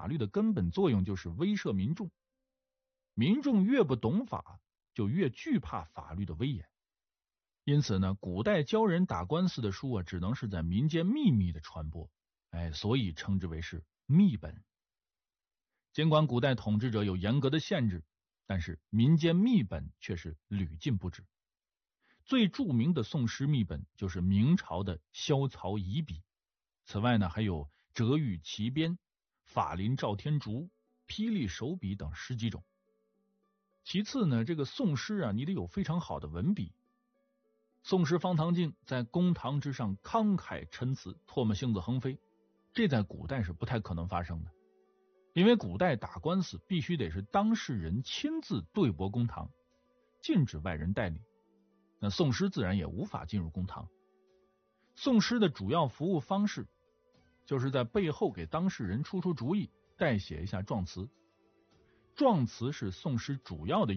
律的根本作用就是威慑民众，民众越不懂法，就越惧怕法律的威严。因此呢，古代教人打官司的书啊，只能是在民间秘密的传播，所以称之为是秘本。尽管古代统治者有严格的限制，但是民间秘本却是屡禁不止。最著名的宋诗秘本就是明朝的萧曹遗笔，此外呢，还有折玉奇边、法林赵天竺、霹雳手笔等10几种。其次呢，这个宋诗啊，你得有非常好的文笔。宋诗方唐镜在公堂之上慷慨陈词，唾沫星子横飞，这在古代是不太可能发生的，因为古代打官司必须得是当事人亲自对簿公堂，禁止外人代理，那宋诗自然也无法进入公堂。宋诗的主要服务方式就是在背后给当事人出主意，代写一下状词。状词是宋诗主要的